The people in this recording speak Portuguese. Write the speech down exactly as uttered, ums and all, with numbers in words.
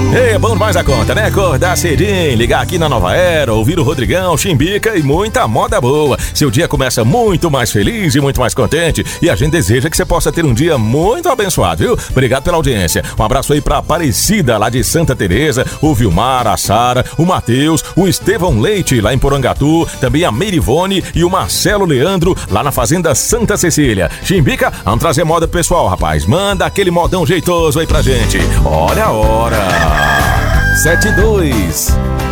Ei, é bom demais a conta, né? Acordar cedinho, ligar aqui na Nova Era, ouvir o Rodrigão, Chimbica e muita moda boa. Seu dia começa muito mais feliz e muito mais contente e a gente deseja que você possa ter um dia muito abençoado, viu? Obrigado pela audiência. Um abraço aí pra Aparecida, lá de Santa Teresa, o Vilmar, a Sara, o Matheus, o Estevão Leite, lá em Porangatu, também a Meirivone e o Marcelo Leandro, lá na Fazenda Santa Cecília. Chimbica, vamos trazer moda pro pessoal, rapaz. Manda aquele modão jeitoso aí pra gente. Olha a hora. Sete e dois.